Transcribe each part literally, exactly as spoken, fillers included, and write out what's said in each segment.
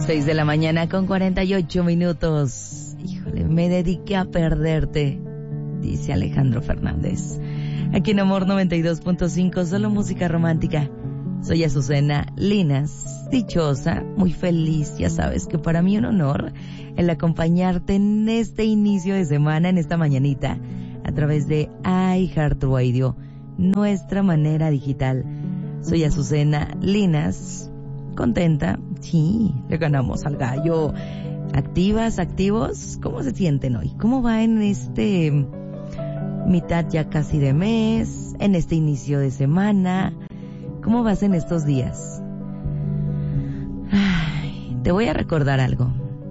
Seis de la mañana con cuarenta y ocho minutos. Híjole, me dediqué a perderte, dice Alejandro Fernández. Aquí en Amor noventa y dos punto cinco, solo música romántica. Soy Azucena Linas, dichosa, muy feliz. Ya sabes que para mí un honor el acompañarte en este inicio de semana, en esta mañanita, a través de iHeartRadio, nuestra manera digital. Soy Azucena Linas, contenta, sí, le ganamos al gallo. Activas, activos, ¿cómo se sienten hoy? ¿Cómo va en este mitad ya casi de mes, en este inicio de semana? ¿Cómo vas en estos días? Ay, te voy a recordar algo.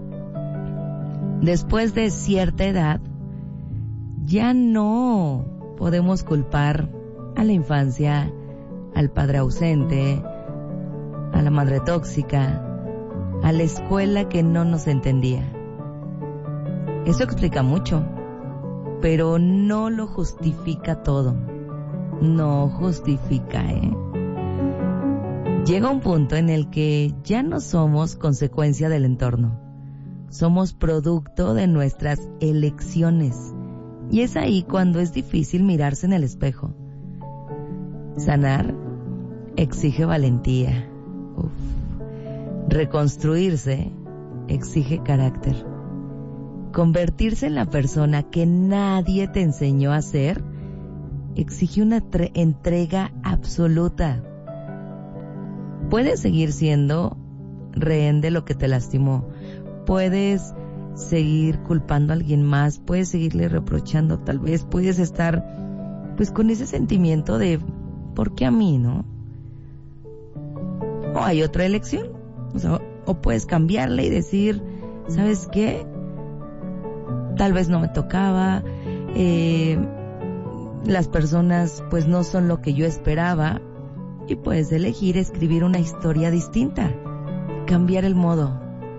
Después de cierta edad, ya no podemos culpar a la infancia, al padre ausente, a la madre tóxica, a la escuela que no nos entendía. Eso explica mucho, pero no lo justifica todo. No justifica, ¿eh? Llega un punto en el que ya no somos consecuencia del entorno. Somos producto de nuestras elecciones. Y es ahí cuando es difícil mirarse en el espejo. Sanar exige valentía. Uf. Reconstruirse exige carácter. Convertirse en la persona que nadie te enseñó a ser exige una tre- entrega absoluta. Puedes seguir siendo rehén de lo que te lastimó. Puedes seguir culpando a alguien más. Puedes seguirle reprochando. Tal vez puedes estar pues con ese sentimiento de ¿por qué a mí, no? O hay otra elección. O sea, o puedes cambiarle y decir, ¿sabes qué? Tal vez no me tocaba, eh, las personas pues no son lo que yo esperaba, y puedes elegir escribir una historia distinta, cambiar el modo.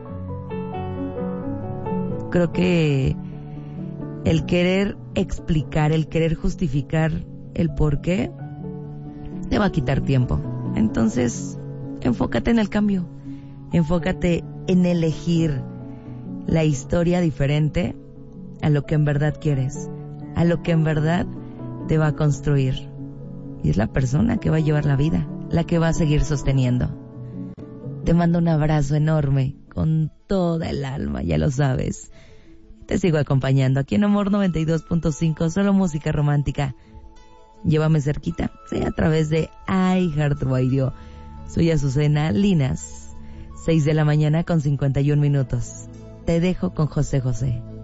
Creo que el querer explicar, el querer justificar el por qué, te va a quitar tiempo. Entonces, enfócate en el cambio. Enfócate en elegir la historia diferente a lo que en verdad quieres, a lo que en verdad te va a construir. Y es la persona que va a llevar la vida, la que va a seguir sosteniendo. Te mando un abrazo enorme, con toda el alma, ya lo sabes. Te sigo acompañando aquí en Amor noventa y dos punto cinco, solo música romántica. Llévame cerquita, sí, a través de iHeartRadio. Soy Azucena Linas. Seis de la mañana con cincuenta y un minutos. Te dejo con José José.